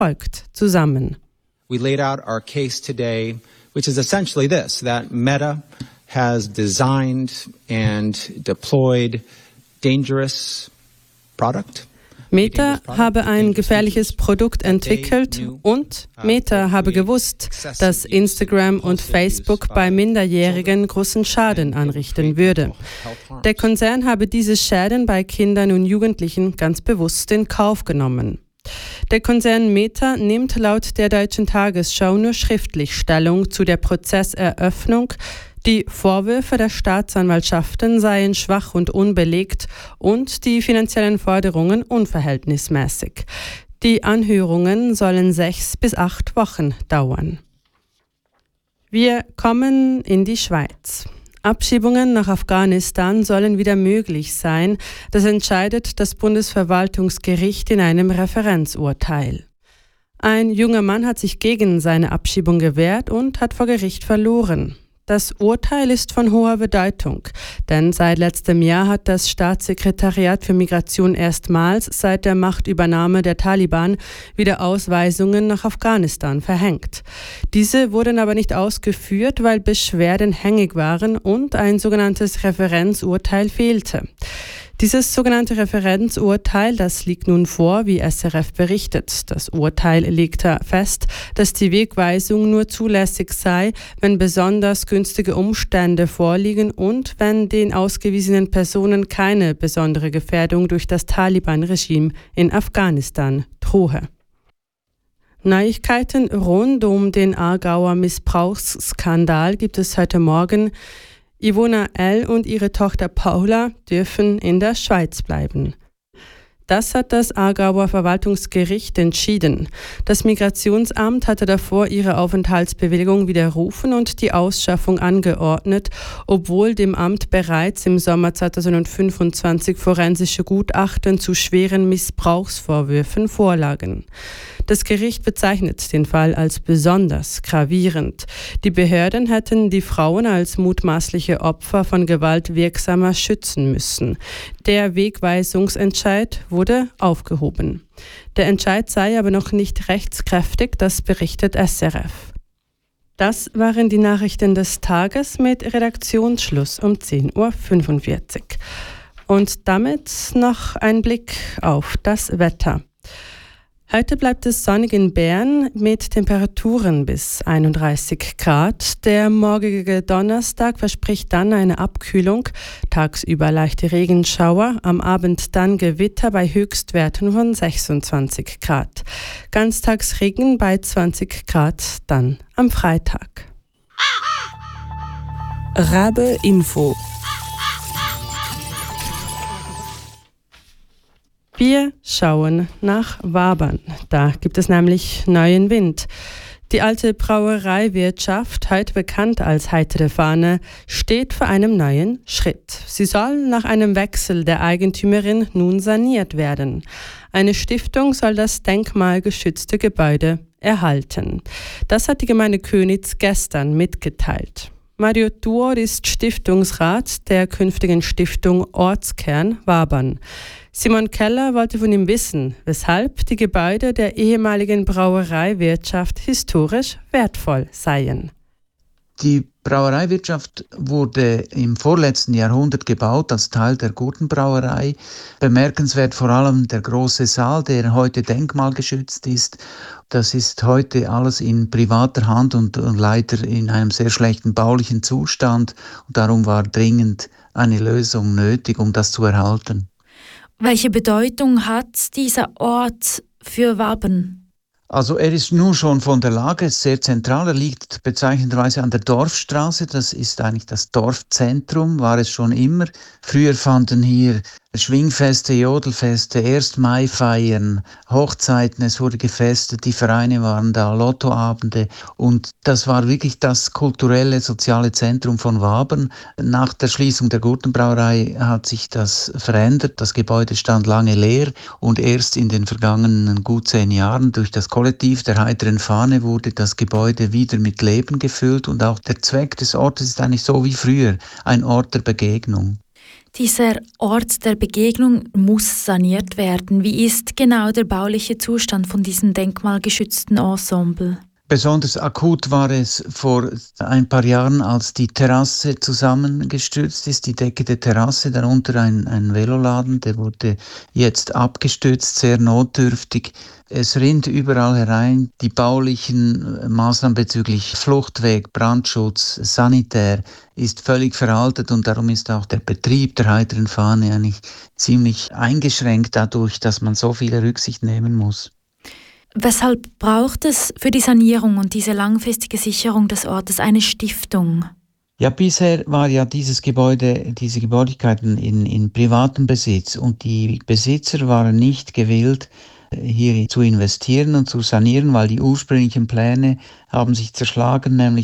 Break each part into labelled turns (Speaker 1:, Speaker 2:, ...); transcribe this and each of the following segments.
Speaker 1: folgt zusammen.
Speaker 2: We laid out our case today, which is essentially this, that Meta has designed and deployed dangerous product.
Speaker 1: Meta habe ein gefährliches Produkt entwickelt und Meta habe gewusst, dass Instagram und Facebook bei Minderjährigen großen Schaden anrichten würde. Der Konzern habe diese Schäden bei Kindern und Jugendlichen ganz bewusst in Kauf genommen. Der Konzern Meta nimmt laut der Deutschen Tagesschau nur schriftlich Stellung zu der Prozesseröffnung. Die Vorwürfe der Staatsanwaltschaften seien schwach und unbelegt und die finanziellen Forderungen unverhältnismäßig. Die Anhörungen sollen 6 bis 8 Wochen dauern. Wir kommen in die Schweiz. Abschiebungen nach Afghanistan sollen wieder möglich sein. Das entscheidet das Bundesverwaltungsgericht in einem Referenzurteil. Ein junger Mann hat sich gegen seine Abschiebung gewehrt und hat vor Gericht verloren. Das Urteil ist von hoher Bedeutung, denn seit letztem Jahr hat das Staatssekretariat für Migration erstmals seit der Machtübernahme der Taliban wieder Ausweisungen nach Afghanistan verhängt. Diese wurden aber nicht ausgeführt, weil Beschwerden hängig waren und ein sogenanntes Referenzurteil fehlte. Dieses sogenannte Referenzurteil, das liegt nun vor, wie SRF berichtet. Das Urteil legte fest, dass die Wegweisung nur zulässig sei, wenn besonders günstige Umstände vorliegen und wenn den ausgewiesenen Personen keine besondere Gefährdung durch das Taliban-Regime in Afghanistan drohe. Neuigkeiten rund um den Aargauer Missbrauchsskandal gibt es heute Morgen. Ivona L. und ihre Tochter Paula dürfen in der Schweiz bleiben. Das hat das Aargauer Verwaltungsgericht entschieden. Das Migrationsamt hatte davor ihre Aufenthaltsbewilligung widerrufen und die Ausschaffung angeordnet, obwohl dem Amt bereits im Sommer 2025 forensische Gutachten zu schweren Missbrauchsvorwürfen vorlagen. Das Gericht bezeichnet den Fall als besonders gravierend. Die Behörden hätten die Frauen als mutmaßliche Opfer von Gewalt wirksamer schützen müssen. Der Wegweisungsentscheid wurde aufgehoben. Der Entscheid sei aber noch nicht rechtskräftig, das berichtet SRF. Das waren die Nachrichten des Tages mit Redaktionsschluss um 10.45 Uhr. Und damit noch ein Blick auf das Wetter. Heute bleibt es sonnig in Bern mit Temperaturen bis 31 Grad. Der morgige Donnerstag verspricht dann eine Abkühlung, tagsüber leichte Regenschauer, am Abend dann Gewitter bei Höchstwerten von 26 Grad. Ganztagsregen bei 20 Grad dann am Freitag.
Speaker 3: Rabe Info.
Speaker 1: Wir schauen nach Wabern. Da gibt es nämlich neuen Wind. Die alte Brauereiwirtschaft, heute bekannt als Heitere Fahne, steht vor einem neuen Schritt. Sie soll nach einem Wechsel der Eigentümerin nun saniert werden. Eine Stiftung soll das denkmalgeschützte Gebäude erhalten. Das hat die Gemeinde Köniz gestern mitgeteilt. Mario Tuor ist Stiftungsrat der künftigen Stiftung Ortskern Wabern. Simon Keller wollte von ihm wissen, weshalb die Gebäude der ehemaligen Brauereiwirtschaft historisch wertvoll seien.
Speaker 4: Die Brauereiwirtschaft wurde im vorletzten Jahrhundert gebaut als Teil der Gurtenbrauerei. Bemerkenswert vor allem der große Saal, der heute denkmalgeschützt ist. Das ist heute alles in privater Hand und leider in einem sehr schlechten baulichen Zustand. Und darum war dringend eine Lösung nötig, um das zu erhalten.
Speaker 5: Welche Bedeutung hat dieser Ort für Wabern?
Speaker 4: Also er ist nur schon von der Lage sehr zentral. Er liegt bezeichnenderweise an der Dorfstraße. Das ist eigentlich das Dorfzentrum, war es schon immer. Früher fanden hier Schwingfeste, Jodelfeste, Erstmaifeiern, Hochzeiten, es wurde gefestet, die Vereine waren da, Lottoabende und das war wirklich das kulturelle, soziale Zentrum von Wabern. Nach der Schließung der Gurtenbrauerei hat sich das verändert, das Gebäude stand lange leer und erst in den vergangenen gut 10 Jahren durch das Kollektiv der Heiteren Fahne wurde das Gebäude wieder mit Leben gefüllt und auch der Zweck des Ortes ist eigentlich so wie früher, ein Ort der Begegnung.
Speaker 5: Dieser Ort der Begegnung muss saniert werden. Wie ist genau der bauliche Zustand von diesem denkmalgeschützten Ensemble?
Speaker 4: Besonders akut war es vor ein paar Jahren, als die Terrasse zusammengestürzt ist, die Decke der Terrasse, darunter ein Veloladen, der wurde jetzt abgestürzt, sehr notdürftig. Es rinnt überall herein. Die baulichen Maßnahmen bezüglich Fluchtweg, Brandschutz, Sanitär ist völlig veraltet und darum ist auch der Betrieb der Heiteren Fahne eigentlich ziemlich eingeschränkt dadurch, dass man so viel Rücksicht nehmen muss.
Speaker 5: Weshalb braucht es für die Sanierung und diese langfristige Sicherung des Ortes eine Stiftung?
Speaker 4: Ja, bisher war ja diese Gebäudigkeiten in privatem Besitz und die Besitzer waren nicht gewillt, hier zu investieren und zu sanieren, weil die ursprünglichen Pläne haben sich zerschlagen, nämlich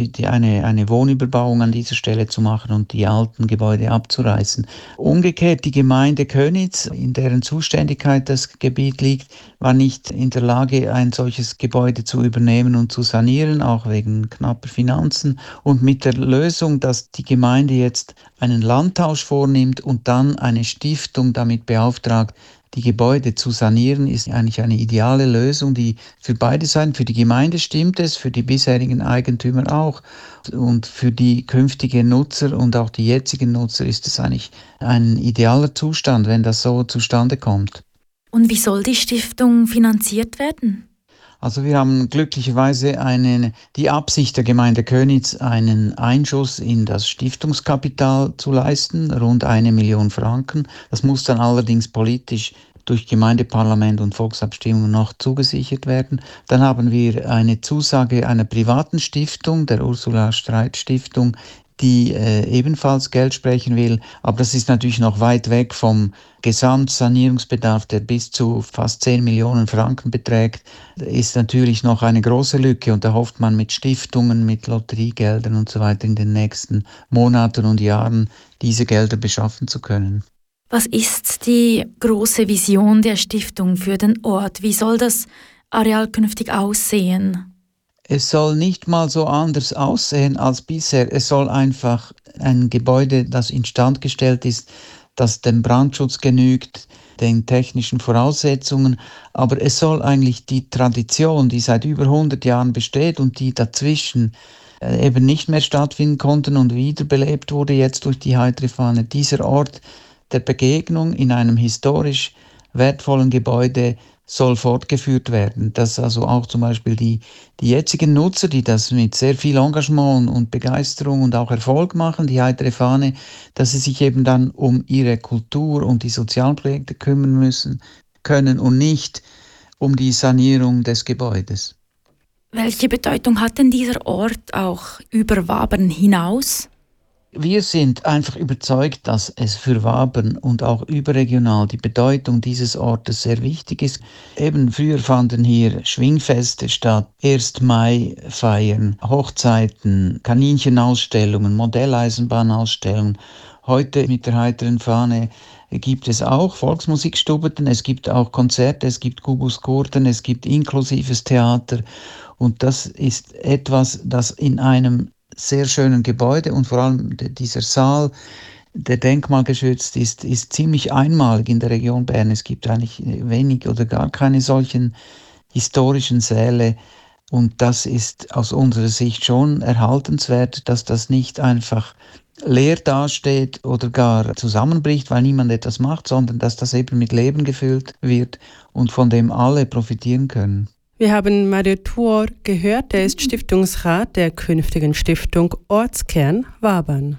Speaker 4: eine Wohnüberbauung an dieser Stelle zu machen und die alten Gebäude abzureißen. Umgekehrt, die Gemeinde Köniz, in deren Zuständigkeit das Gebiet liegt, war nicht in der Lage, ein solches Gebäude zu übernehmen und zu sanieren, auch wegen knapper Finanzen. Und mit der Lösung, dass die Gemeinde jetzt einen Landtausch vornimmt und dann eine Stiftung damit beauftragt, die Gebäude zu sanieren, ist eigentlich eine ideale Lösung, die für beide Seiten, für die Gemeinde stimmt es, für die bisherigen Eigentümer auch und für die künftigen Nutzer und auch die jetzigen Nutzer ist es eigentlich ein idealer Zustand, wenn das so zustande kommt.
Speaker 5: Und wie soll die Stiftung finanziert werden?
Speaker 4: Also wir haben glücklicherweise die Absicht der Gemeinde Köniz, einen Einschuss in das Stiftungskapital zu leisten, rund 1 Million Franken. Das muss dann allerdings politisch durch Gemeindeparlament und Volksabstimmung noch zugesichert werden. Dann haben wir eine Zusage einer privaten Stiftung, der Ursula Streit Stiftung, die ebenfalls Geld sprechen will. Aber das ist natürlich noch weit weg vom Gesamtsanierungsbedarf, der bis zu fast 10 Millionen Franken beträgt. Ist natürlich noch eine große Lücke und da hofft man mit Stiftungen, mit Lotteriegeldern und so weiter in den nächsten Monaten und Jahren diese Gelder beschaffen zu können.
Speaker 5: Was ist die große Vision der Stiftung für den Ort? Wie soll das Areal künftig aussehen?
Speaker 4: Es soll nicht mal so anders aussehen als bisher. Es soll einfach ein Gebäude, das instand gestellt ist, das dem Brandschutz genügt, den technischen Voraussetzungen. Aber es soll eigentlich die Tradition, die seit über 100 Jahren besteht und die dazwischen eben nicht mehr stattfinden konnten und wiederbelebt wurde jetzt durch die Heitere Fahne, dieser Ort der Begegnung in einem historisch wertvollen Gebäude soll fortgeführt werden, dass also auch zum Beispiel die jetzigen Nutzer, die das mit sehr viel Engagement und Begeisterung und auch Erfolg machen, die Heitere Fahne, dass sie sich eben dann um ihre Kultur und die Sozialprojekte kümmern können und nicht um die Sanierung des Gebäudes.
Speaker 5: Welche Bedeutung hat denn dieser Ort auch über Wabern hinaus?
Speaker 4: Wir sind einfach überzeugt, dass es für Wabern und auch überregional die Bedeutung dieses Ortes sehr wichtig ist. Eben früher fanden hier Schwingfeste statt, 1. Mai-Feiern, Hochzeiten, Kaninchenausstellungen, Modelleisenbahnausstellungen. Heute mit der Heiteren Fahne gibt es auch Volksmusikstubeten, es gibt auch Konzerte, es gibt Kubuskurten, es gibt inklusives Theater. Und das ist etwas, das in einem sehr schönen Gebäude und vor allem dieser Saal, der denkmalgeschützt ist ziemlich einmalig in der Region Bern. Es gibt eigentlich wenig oder gar keine solchen historischen Säle und das ist aus unserer Sicht schon erhaltenswert, dass das nicht einfach leer dasteht oder gar zusammenbricht, weil niemand etwas macht, sondern dass das eben mit Leben gefüllt wird und von dem alle profitieren können.
Speaker 1: Wir haben Mario Tuor gehört, der ist Stiftungsrat der künftigen Stiftung Ortskern Wabern.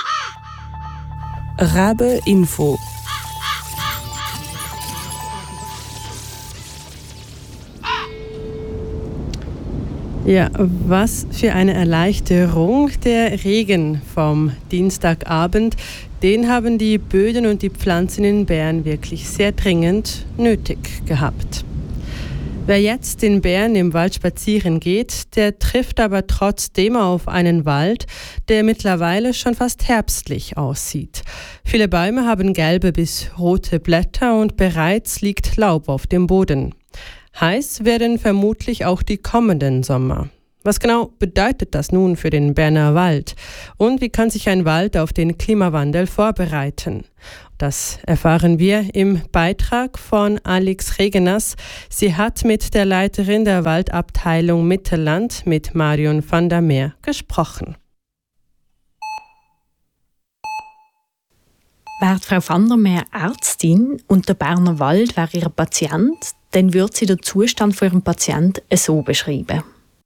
Speaker 3: Rabe Info.
Speaker 1: Ja, was für eine Erleichterung. Der Regen vom Dienstagabend, den haben die Böden und die Pflanzen in Bern wirklich sehr dringend nötig gehabt. Wer jetzt in Bern im Wald spazieren geht, der trifft aber trotzdem auf einen Wald, der mittlerweile schon fast herbstlich aussieht. Viele Bäume haben gelbe bis rote Blätter und bereits liegt Laub auf dem Boden. Heiß werden vermutlich auch die kommenden Sommer. Was genau bedeutet das nun für den Berner Wald? Und wie kann sich ein Wald auf den Klimawandel vorbereiten? Das erfahren wir im Beitrag von Alex Regeners. Sie hat mit der Leiterin der Waldabteilung Mittelland, mit Marion van der Meer, gesprochen.
Speaker 6: Wäre Frau van der Meer Ärztin und der Berner Wald wäre ihr Patient, dann würde sie den Zustand von ihrem Patienten so beschreiben.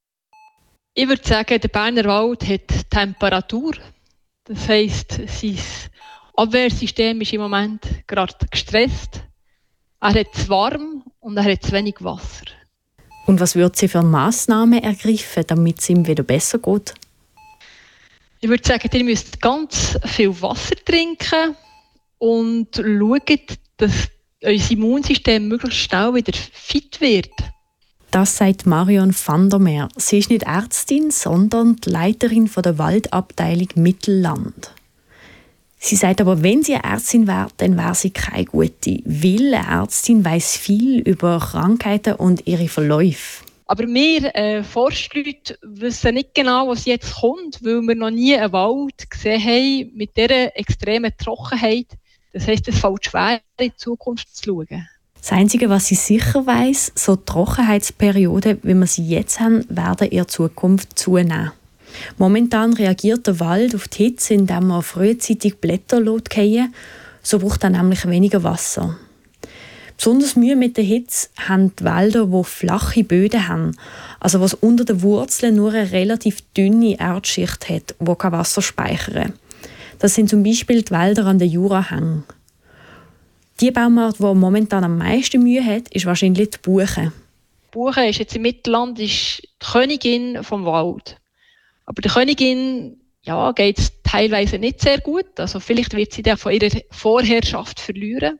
Speaker 7: Ich würde sagen, der Berner Wald hat Temperatur. Das heisst, sein Abwehrsystem ist im Moment gerade gestresst. Er hat zu warm und er hat zu wenig Wasser.
Speaker 6: Und was würde sie für Massnahmen ergreifen, damit es ihm wieder besser geht?
Speaker 7: Ich würde sagen, ihr müsst ganz viel Wasser trinken und schaut, dass euer Immunsystem möglichst schnell wieder fit wird.
Speaker 6: Das sagt Marion van der Meer. Sie ist nicht Ärztin, sondern die Leiterin der Waldabteilung Mittelland. Sie sagt aber, wenn sie eine Ärztin wäre, dann wäre sie keine gute, weil eine Ärztin weiss viel über Krankheiten und ihre Verläufe.
Speaker 7: Aber wir Forstleute wissen nicht genau, was jetzt kommt, weil wir noch nie einen Wald gesehen haben mit dieser extremen Trockenheit. Das heisst, es fällt schwer, in die Zukunft zu schauen.
Speaker 6: Das Einzige, was sie sicher weiss, so Trockenheitsperioden, wie wir sie jetzt haben, werden in Zukunft zunehmen. Momentan reagiert der Wald auf die Hitze, indem er frühzeitig Blätter fallen. So braucht er nämlich weniger Wasser. Besonders Mühe mit der Hitze haben die Wälder, die flache Böden haben, also was unter den Wurzeln nur eine relativ dünne Erdschicht hat, die kein Wasser speichern. Das sind zum Beispiel die Wälder an den Jurahängen. Die Baumart, die momentan am meisten Mühe hat, ist wahrscheinlich die Buche.
Speaker 7: Die Buche ist jetzt im Mittelland die Königin vom Wald. Aber der Königin geht es teilweise nicht sehr gut. Also vielleicht wird sie dann von ihrer Vorherrschaft verlieren.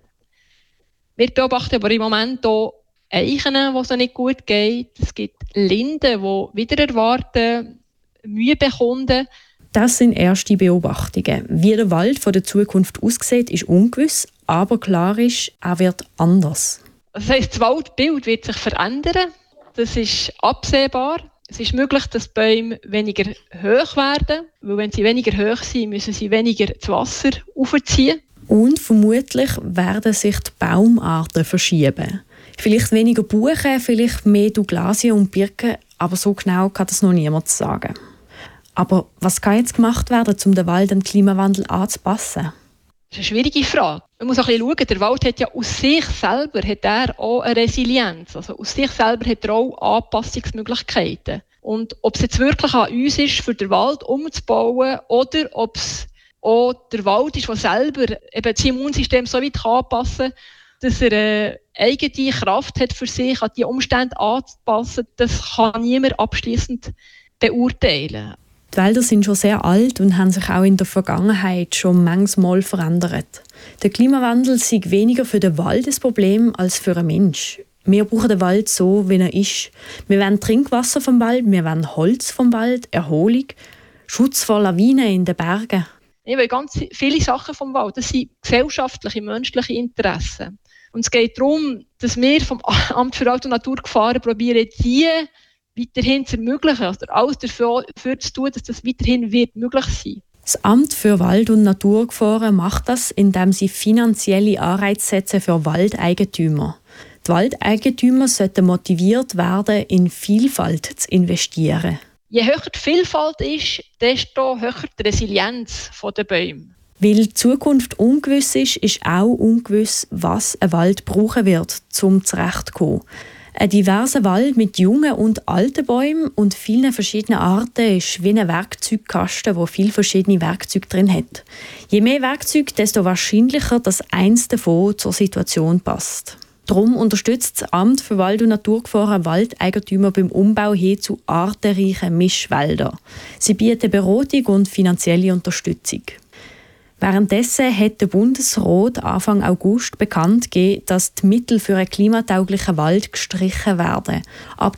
Speaker 7: Wir beobachten aber im Moment auch Eichen, wo es nicht gut geht. Es gibt Linden, die wieder erwarten, Mühe bekommen.
Speaker 6: Das sind erste Beobachtungen. Wie der Wald von der Zukunft aussieht, ist ungewiss, aber klar ist, er wird anders.
Speaker 7: Das heisst, das Waldbild wird sich verändern. Das ist absehbar. Es ist möglich, dass die Bäume weniger hoch werden, weil wenn sie weniger hoch sind, müssen sie weniger das Wasser aufziehen.
Speaker 6: Und vermutlich werden sich die Baumarten verschieben. Vielleicht weniger Buchen, vielleicht mehr Douglasien und Birken, aber so genau kann das noch niemand sagen. Aber was kann jetzt gemacht werden, um den Wald an den Klimawandel anzupassen?
Speaker 7: Das ist eine schwierige Frage. Man muss auch ein bisschen schauen, der Wald hat ja aus sich selber auch eine Resilienz. Also aus sich selber hat er auch Anpassungsmöglichkeiten. Und ob es jetzt wirklich an uns ist, für den Wald umzubauen, oder ob es auch der Wald ist, der selber eben das Immunsystem so weit anpassen kann, dass er eine eigene Kraft hat für sich, an die Umstände anzupassen, das kann niemand abschliessend beurteilen.
Speaker 6: Die Wälder sind schon sehr alt und haben sich auch in der Vergangenheit schon manchmal verändert. Der Klimawandel sei weniger für den Wald ein Problem als für einen Mensch. Wir brauchen den Wald so, wie er ist. Wir wollen Trinkwasser vom Wald, wir wollen Holz vom Wald, Erholung, Schutz vor Lawinen in den Bergen.
Speaker 7: Ich will ganz viele Sachen vom Wald, das sind gesellschaftliche, menschliche Interessen. Und es geht darum, dass wir vom Amt für Wald- und Naturgefahren probieren, die weiterhin zu ermöglichen, also alles dafür zu tun, dass das weiterhin wird möglich sein.
Speaker 6: Das Amt für Wald- und Naturgefahren macht das, indem sie finanzielle Anreize setzen für Waldeigentümer. Die Waldeigentümer sollten motiviert werden, in Vielfalt zu investieren.
Speaker 7: Je höher die Vielfalt ist, desto höher die Resilienz der Bäume.
Speaker 6: Weil die Zukunft ungewiss ist, ist auch ungewiss, was ein Wald brauchen wird, um zurechtzukommen. Ein diverser Wald mit jungen und alten Bäumen und vielen verschiedenen Arten ist wie ein Werkzeugkasten, der viele verschiedene Werkzeuge drin hat. Je mehr Werkzeuge, desto wahrscheinlicher, dass eins davon zur Situation passt. Darum unterstützt das Amt für Wald- und Naturgefahren Waldeigentümer beim Umbau hin zu artenreichen Mischwäldern. Sie bieten Beratung und finanzielle Unterstützung. Währenddessen hat der Bundesrat Anfang August bekannt gegeben, dass die Mittel für einen klimatauglichen Wald gestrichen werden. Ab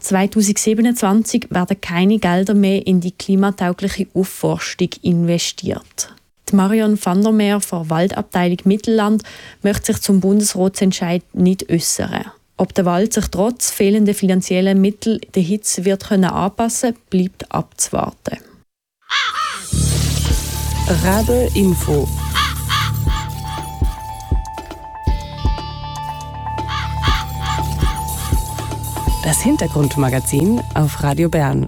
Speaker 6: 2027 werden keine Gelder mehr in die klimataugliche Aufforstung investiert. Die Marion van der Meer von Waldabteilung Mittelland möchte sich zum Bundesratsentscheid nicht äußern. Ob der Wald sich trotz fehlender finanzieller Mittel der Hitze wird anpassen, bleibt abzuwarten.
Speaker 3: Rabe Info. Das Hintergrundmagazin auf Radio Bern.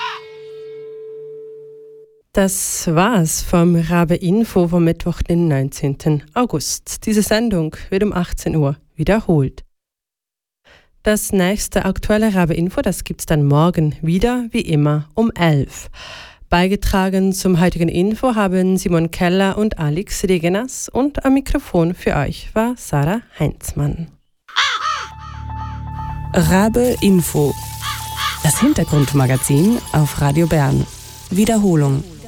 Speaker 1: Das war's vom Rabe Info vom Mittwoch, den 19. August. Diese Sendung wird um 18 Uhr wiederholt. Das nächste aktuelle Rabe Info, das gibt's dann morgen wieder, wie immer, um 11. Beigetragen zum heutigen Info haben Simon Keller und Alex Regenas und am Mikrofon für euch war Sarah Heinzmann.
Speaker 3: Rabe Info. Das Hintergrundmagazin auf Radio Bern. Wiederholung.